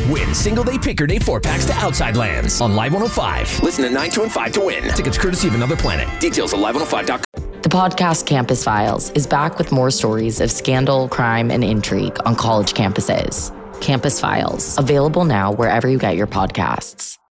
Win single-day Picker Day 4-packs to Outside Lands on Live 105. Listen at 9, 2, and 5 to win. Tickets courtesy of Another Planet. Details at live105.com. The podcast Campus Files is back with more stories of scandal, crime, and intrigue on college campuses. Campus Files, available now wherever you get your podcasts.